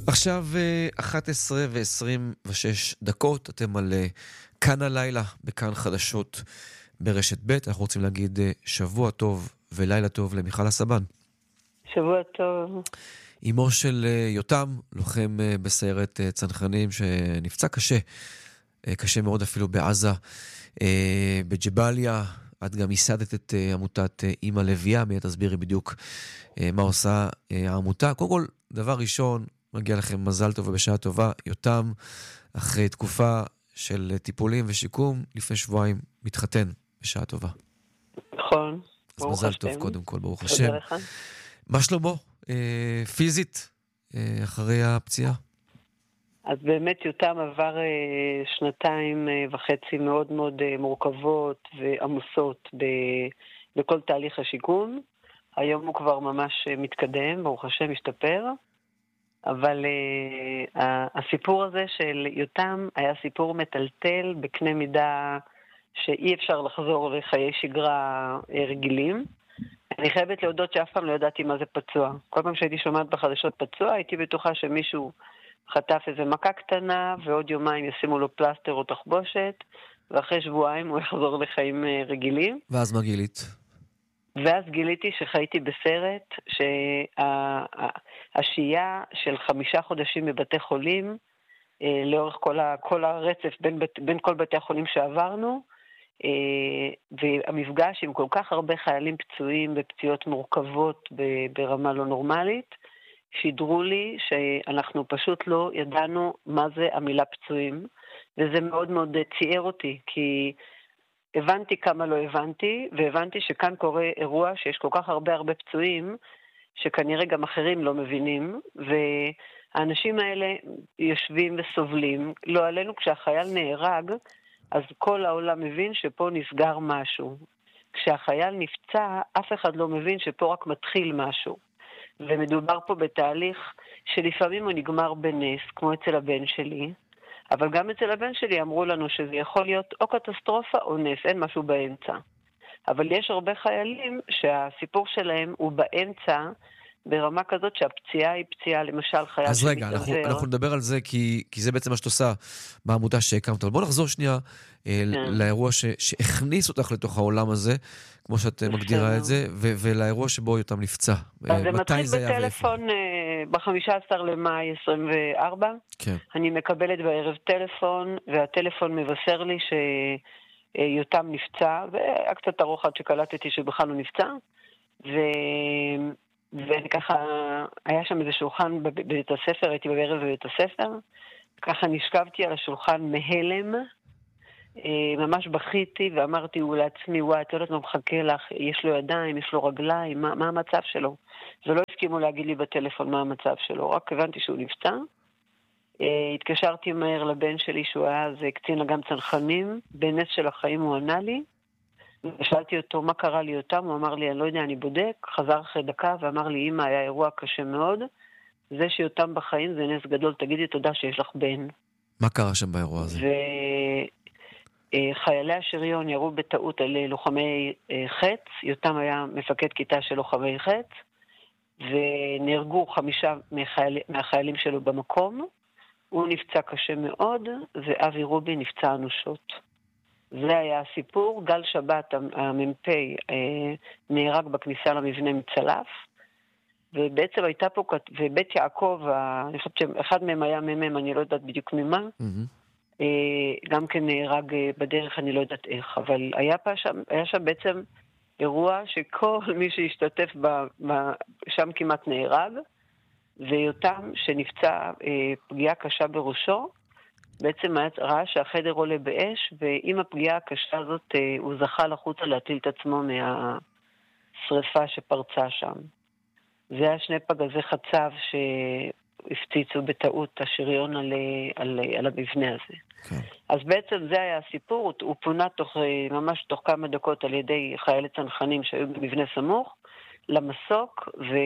עכשיו 11:26, אתם על כאן הלילה, בכאן חדשות ברשת ב'. אנחנו רוצים להגיד שבוע טוב ולילה טוב למיכל הסבן. שבוע טוב. אמו של יותם, לוחם בסיירת צנחנים שנפצע קשה מאוד אפילו בעזה, בג'באליה. את גם ייסדת את עמותת אמא לביאה, מיד תסבירי בדיוק מה עושה העמותה. קודם כל, דבר ראשון, מגיע לכם מזל טוב ובשעה טובה. יותם, אחרי תקופה של טיפולים ושיקום, לפני שבועיים מתחתן בשעה טובה. נכון. אז מזל טוב קודם כל, ברוך השם. מה שלמה? פיזית, אחרי הפציעה? אז באמת יותם עבר 2.5 מאוד מאוד מורכבות ועמוסות בכל תהליך השיקום. היום הוא כבר ממש מתקדם, ברוך השם משתפר. אבל הסיפור הזה של יותם היה סיפור מטלטל בקנה מידה שאי אפשר לחזור לחיי שגרה רגילים. אני חייבת להודות שאף פעם לא ידעתי מה זה פצוע. כל פעם שהייתי שומעת בחדשות פצוע, הייתי בטוחה שמישהו חטף איזה מכה קטנה, ועוד יומיים ישימו לו פלסטר או תחבושת, ואחרי שבועיים הוא יחזור לחיים רגילים. ואז מה גילית? ואז גיליתי שחייתי בסרט, שהשהייה של 5 חודשים בבתי חולים, לאורך כל הרצף בין כל בתי החולים שעברנו, והמפגש עם כל כך הרבה חיילים פצועים ופציעות מורכבות ברמה לא נורמלית, שידרו לי שאנחנו פשוט לא ידענו מה זה המילה פצועים, וזה מאוד מאוד ציער אותי, כי הבנתי כמה לא הבנתי, והבנתי שכאן קורה אירוע שיש כל כך הרבה פצועים, שכנראה גם אחרים לא מבינים, והאנשים האלה יושבים וסובלים. לא עלינו, כשהחייל נהרג, אז כל העולם מבין שפה נסגר משהו. כשהחייל נפצע, אף אחד לא מבין שפה רק מתחיל משהו. ומדובר פה בתהליך שלפעמים הוא נגמר בנס, כמו אצל הבן שלי, אבל גם אצל הבן שלי אמרו לנו שזה יכול להיות או קטסטרופה או נס, אין משהו באמצע. אבל יש הרבה חיילים שהסיפור שלהם הוא באמצע, ברמה כזאת שהפציעה היא פציעה, למשל חייל אז רגע, אנחנו נדבר על זה, כי זה בעצם מה שאת עושה בעמותה שהקמת. אבל בוא נחזור שנייה לאירוע שהכניס אותך לתוך העולם הזה, כמו שאת מגדירה את זה, ולאירוע שבו יותם נפצע. אז זה מתחיל בטלפון ב-15 למאי 24. כן. אני מקבלת בערב טלפון, והטלפון מבשר לי שיותם נפצע, והיה קצת ארוך עד שקלטתי שבכלל הוא נפצע, וככה היה שם איזה שולחן בבית הספר, הייתי בערב בבית הספר, ככה נשכבתי על השולחן מהלם, ממש בכיתי ואמרתי לעצמי, וואי, את יודעת מה מחכה לך, יש לו ידיים, יש לו רגליים, מה המצב שלו? ולא הסכימו להגיד לי בטלפון מה המצב שלו, רק הבנתי שהוא נפצע. התקשרתי מהר לבן שלי שהוא היה אז קצין אג"ם צנחנים, בנס של החיים הוא ענה לי, ושאלתי אותו מה קרה לי אותם, הוא אמר לי אני לא יודע, אני בודק, חזר אחרי דקה ואמר לי אמא היה אירוע קשה מאוד, זה שיותם בחיים זה נס גדול, תגידי תודה שיש לך בן. מה קרה שם באירוע הזה? חיילי השריון ירו בטעות על לוחמי חץ, יותם היה מפקד כיתה של לוחמי חץ, ונהרגו 5 מהחיילים שלו במקום, הוא נפצע קשה מאוד, ואבי רובי נפצע אנושות. זה היה הסיפור. גל שבת, המ"פ, נהרג בכניסה למבנה מצלף, ובעצם הייתה פה, ובית יעקב, אני חושבת שאחד מהם היה מ"מ, אני לא יודעת בדיוק ממה, גם כן נהרג בדרך, אני לא יודעת איך, אבל היה שם בעצם אירוע שכל מי שהשתתף שם כמעט נהרג, ויותם שנפצע פגיעה קשה בראשו, בעצם ראה שהחדר עולה באש, ועם הפגיעה הקשה הזאת הוא זכה לחוצה להטיל את עצמו מהשריפה שפרצה שם. זה היה 2 פגזי חצב שהפציצו בטעות השריון על המבנה הזה. כן. אז בעצם זה היה הסיפור, הוא פונה ממש תוך כמה דקות על ידי חיילי צנחנים שהיו במבנה סמוך, למסוק,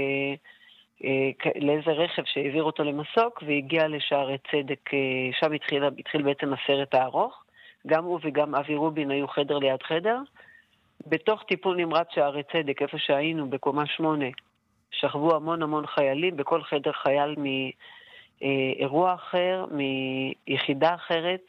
לאיזה רכב שהעביר אותו למסוק, והגיע לשערי צדק, שם התחיל בעצם הסרט הארוך, גם הוא וגם אבי רובין היו חדר ליד חדר, בתוך טיפול נמרץ שערי צדק, איפה שהיינו בקומה 8, שכבו המון חיילים, בכל חדר חייל אירוע אחר, מיחידה אחרת,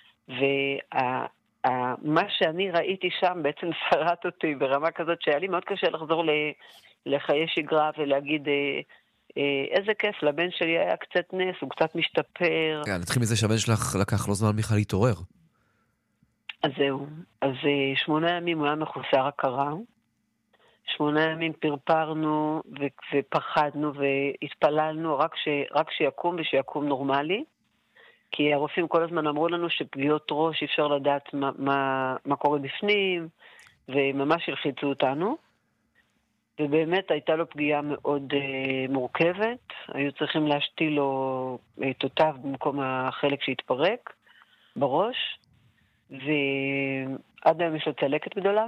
ומה שאני ראיתי שם בעצם שרט אותי ברמה כזאת שהיה לי מאוד קשה לחזור לחיי שגרה ולהגיד איזה כיף, לבן שלי היה קצת נס, הוא קצת משתפר. כן, נתחיל מזה שהבן שלך לקח לו זמן בכלל להתעורר. אז זהו. אז 8 ימים הוא היה מחוסר הכרה. 8 ימים פרפרנו ופחדנו והתפללנו רק שיקום ושיקום נורמלי. כי הרופאים כל הזמן אמרו לנו שפגיעות ראש אי אפשר לדעת מה קורה בפנים, וממש הלחיצו אותנו. ובאמת הייתה לו פגיעה מאוד מורכבת. היו צריכים להשתיל לו תותב במקום החלק שהתפרק בראש. ועד היום יש לו צלקת גדולה.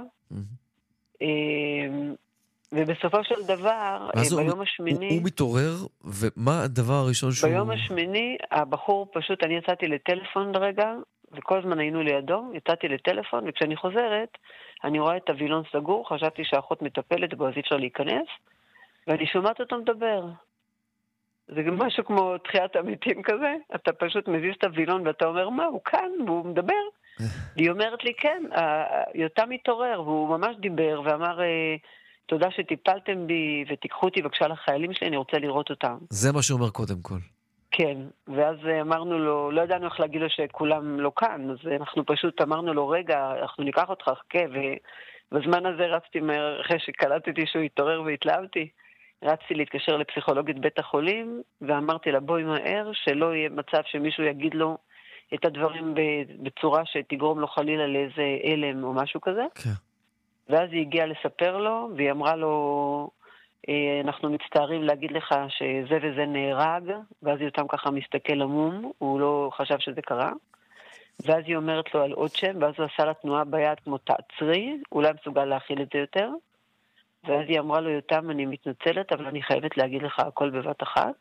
ובסופו של דבר, ביום השמיני... הוא מתעורר, ומה הדבר הראשון שהוא... ביום השמיני, הבחור פשוט, אני יצאתי לטלפון לרגע, וכל הזמן היינו לידו, יצאתי לטלפון, וכשאני חוזרת, אני רואה את הווילון סגור, חשבתי שהאחות מטפלת בו, אז אי אפשר להיכנס, ואני שומעת אותו מדבר. זה גם משהו כמו תחיית המתים כזה, אתה פשוט מזיז את הווילון, ואתה אומר, מה, הוא כאן, והוא מדבר? והיא אומרת לי, כן, יותם מתעורר, והוא ממש דיבר, ואמר... תודה שטיפלתם בי ותיקחו אותי בבקשה לחיילים שלי, אני רוצה לראות אותם. זה מה שהוא אומר קודם כל. כן, ואז אמרנו לו, לא ידענו איך להגיד לו שכולם לא כאן, אז אנחנו פשוט אמרנו לו, רגע, אנחנו ניקח אותך, חכה, ובזמן הזה רצתי מהר, אחרי שקלטתי שהוא התעורר והתלהבתי, רצתי להתקשר לפסיכולוגית בית החולים, ואמרתי לה, בואי מהר, שלא יהיה מצב שמישהו יגיד לו את הדברים בצורה שתגרום לו חלילה לאיזה אלם או משהו כזה. כן. ואז היא הגיעה לספר לו, והיא אמרה לו, אנחנו מצטערים להגיד לך שזה וזה נהרג, ואז יותם ככה מסתכל עמום, הוא לא חשב שזה קרה, ואז היא אומרת לו על עוד שם, ואז הוא עשה לה תנועה ביד כמו תעצרי, הוא לא מסוגל להכיל את זה יותר, ואז היא אמרה לו, יותם, אני מתנצלת, אבל אני חייבת להגיד לך הכל בבת אחת,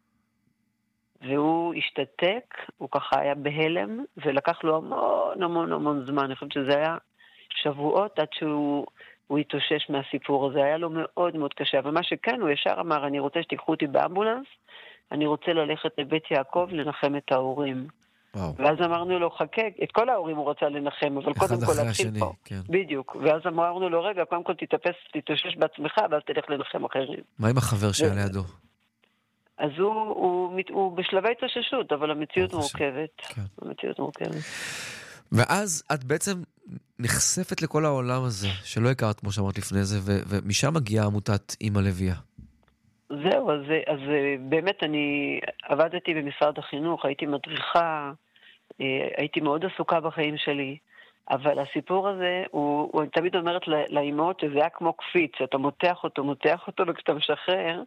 והוא השתתק, הוא ככה היה בהלם, ולקח לו המון המון המון זמן, אני חושבת שזה היה שבועות עד שהוא התאושש מהסיפור הזה. היה לו מאוד מאוד קשה, אבל מה שכן, הוא ישר אמר, אני רוצה שתיקחו אותי באמבולנס, אני רוצה ללכת לבית יעקב לנחם את ההורים. וואו. ואז אמרנו לו, חכה, את כל ההורים הוא רוצה לנחם, אבל קודם כל להתחיל פה. כן. בדיוק. ואז אמרנו לו, רגע, קודם כל תתאושש בעצמך, ואז תלך לנחם אחרים. מה עם החבר שהיה לידו? אז הוא בשלבי התאוששות, אבל המציאות מורכבת. כן. המציאות מורכבת. ואז את בעצם נחשפת לכל העולם הזה, שלא הכרת כמו שאמרת לפני זה, ומשם מגיעה עמותת אמא לביאה. זהו, אז באמת אני עבדתי במשרד החינוך, הייתי מדריכה, הייתי מאוד עסוקה בחיים שלי, אבל הסיפור הזה, אני תמיד אומרת לאימהות שזה היה כמו קפיץ, אתה מותח אותו, וכשאתה משחרר,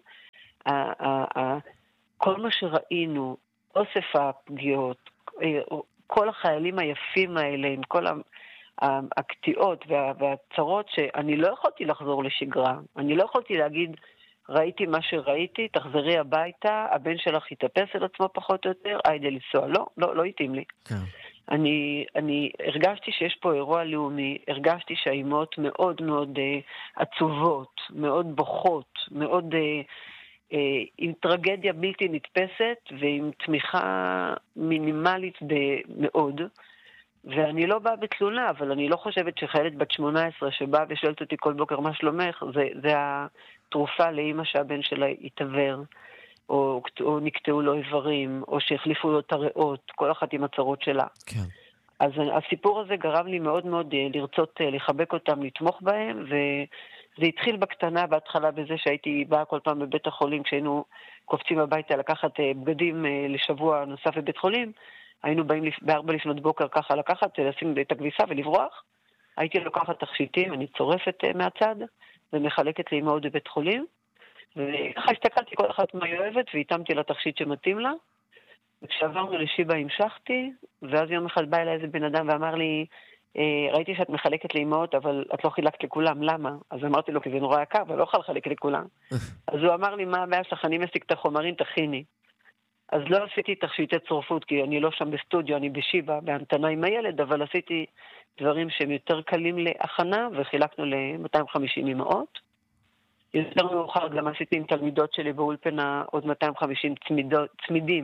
כל מה שראינו, אוסף הפגיעות, כל החיילים היפים האלה, עם כל הקטיעות והצרות, שאני לא יכולתי לחזור לשגרה. אני לא יכולתי להגיד, ראיתי מה שראיתי, תחזרי הביתה, הבן שלך יתאפס על עצמו פחות או יותר, היידה לנסוע. לא התאים לי. כן. אני הרגשתי שיש פה אירוע לאומי, הרגשתי שהאימהות מאוד מאוד עצובות, מאוד בוכות, מאוד... עם טרגדיה בלתי נתפסת ועם תמיכה מינימלית מאוד, ואני לא באה בתלונה, אבל אני לא חושבת שחיילת בת 18 שבאה ושואלת אותי כל בוקר מה שלומך, זה התרופה לאמא שהבן שלה יתעבר, או נקטעו לו איברים, או שהחליפו לו את הריאות, כל אחת עם הצרות שלה. כן. אז הסיפור הזה גרם לי מאוד מאוד לרצות לחבק אותם, לתמוך בהם, זה התחיל בקטנה בהתחלה בזה שהייתי באה כל פעם בבית החולים, כשהיינו קופצים הביתה לקחת בגדים לשבוע נוסף בבית חולים, היינו באים ב4 לפנות בוקר ככה לקחת, לשים את הכביסה ולברוח, הייתי לוקחת תכשיטים, אני צורפת מהצד, ומחלקת לאמהות בבית חולים, וככה הסתכלתי כל אחת מה היא אוהבת, והתאמתי לה תכשיט שמתאים לה, וכשעברנו לשיבה המשכתי, ואז יום אחד בא אליי איזה בן אדם ואמר לי, ראיתי שאת מחלקת לאמהות, אבל את לא חילקת לכולם, למה? אז אמרתי לו, כי זה נורא יקר, אבל לא יכול לחלק לכולם. אז הוא אמר לי, מה הבעיה שלך? אני מסיק את החומרים, תכיני. אז לא עשיתי תכשיטי צורפות, כי אני לא שם בסטודיו, אני בשיבה, בהמתנה עם הילד, אבל עשיתי דברים שהם יותר קלים להכנה, וחילקנו ל-250 אמהות. יותר מאוחר גם עשיתי עם תלמידות שלי באולפנה עוד 250 צמידים,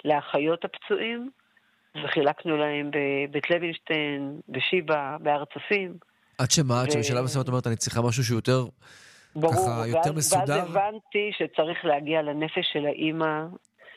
לאחיות הפצועים, וחילקנו להם בבית לוינשטיין, בשיבא, בהר הצופים. עד שמה? עד שבשלב מסוים את אומרת, אני צריכה משהו שהוא יותר, ככה, יותר מסודר? ואז הבנתי שצריך להגיע לנפש של האמא,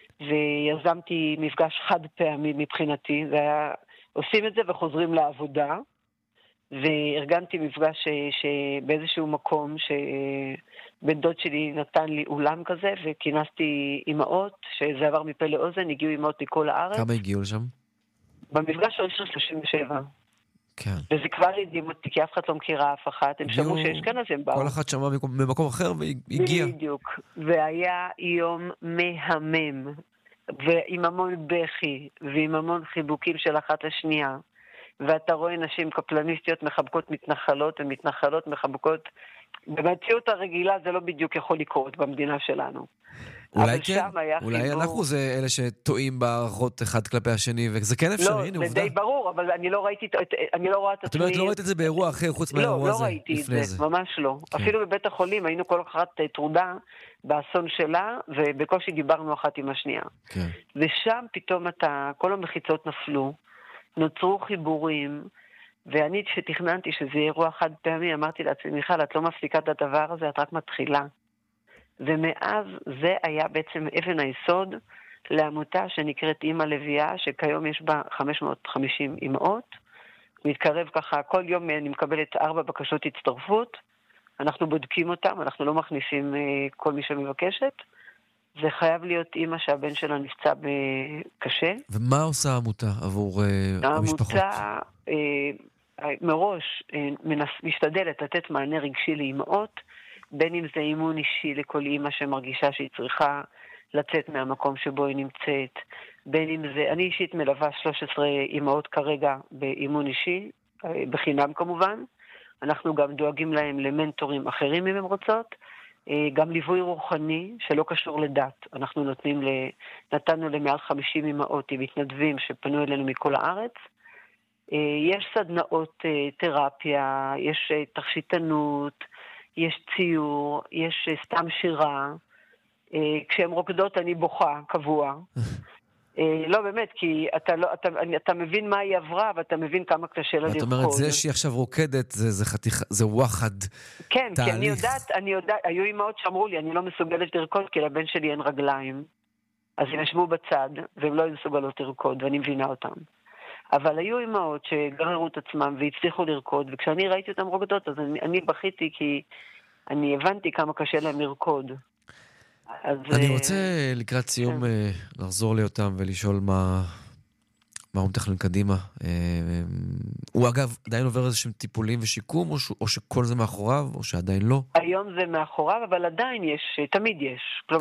ויזמתי מפגש חד פעמי מבחינתי, עושים את זה וחוזרים לעבודה, וארגנתי מפגש באיזשהו מקום שבן דוד שלי נתן לי אולם כזה, וכינסתי אמאות, שזה עבר מפה לאוזן, הגיעו אמאות מכל הארץ. כמה הגיעו לשם? במפגש הראשון 37. כן. וזה כבר הדהים אותי, כי אף אחד לא מכירה אף אחת, הם שמעו שיש כאן, אז הם באו. כל אחד שמע במקום אחר והגיע. בדיוק. והיה יום מהמם, ועם המון בכי, ועם המון חיבוקים של אחת לשנייה. ואתה רואה נשים קפלניסטיות מחבקות מתנחלות, ומתנחלות מחבקות, במציאות הרגילה זה לא בדיוק יכול לקרות במדינה שלנו. אולי כן, אולי אנחנו זה אלה שטועים בערכות אחד כלפי השני, וזה כן אפשרי, לא, זה די ברור, אבל אני לא ראיתי, אני לא רואה את עצמי... את אומרת, לא ראית את זה באירוע אחר חוץ מהאירוע הזה? לא ראיתי את זה, ממש לא. אפילו בבית החולים היינו כל אחת טרודה באסון שלה, ובקושי דיברנו אחת עם השנייה. ושם פתאום כל המחיצות נפלו, נוצרו חיבורים, ואני שתכננתי שזה אירוע חד פעמי, אמרתי לעצמי, מיכל, את לא מפסיקה את הדבר הזה, את רק מתחילה. ומאז זה היה בעצם אבן היסוד לעמותה שנקראת אמא לביאה, שכיום יש בה 550 אמאות. מתקרב ככה, כל יום אני מקבלת 4 בקשות הצטרפות, אנחנו בודקים אותם, אנחנו לא מכניסים כל מי שמבקשת. זה חייב להיות אמא שהבן שלה נפצע קשה. ומה עושה העמותה עבור המשפחות? העמותה מראש משתדלת לתת מענה רגשי לאמאות, בין אם זה אימון אישי לכל אמא שמרגישה שהיא צריכה לצאת מהמקום שבו היא נמצאת, בין אם זה, אני אישית מלווה 13 אמאות כרגע באימון אישי, בחינם כמובן, אנחנו גם דואגים להם למנטורים אחרים אם הם רוצות, גם ליווי רוחני שלא קשור לדת, אנחנו נתנו למעל 50 אמאות עם מתנדבים שפנו אלינו מכל הארץ, יש סדנאות תרפיה, יש תכשיטנות, יש ציור, יש סתם שירה, כשהן רוקדות אני בוכה קבוע. לא באמת, כי אתה מבין מה היא עברה, ואתה מבין כמה קשה לה לרקוד. את אומרת, זה שהיא עכשיו רוקדת, זה וואחד תהליך. כן, כי אני יודעת, היו אמהות שאמרו לי, אני לא מסוגלת לרקוד, כי לבן שלי אין רגליים. אז הם ישבו בצד, והם לא היו מסוגלות לרקוד, ואני מבינה אותם. אבל היו אמהות שגררו את עצמם והצליחו לרקוד, וכשאני ראיתי אותם רוקדות, אז אני בכיתי כי אני הבנתי כמה קשה להם לרקוד. אני רוצה לקראת סיום לחזור ליותם ולשאול מה הוא מתכנן קדימה. הוא אגב עדיין עובר איזשהם טיפולים ושיקום, או שכל זה מאחוריו, או שעדיין לא? היום זה מאחוריו, אבל עדיין תמיד יש.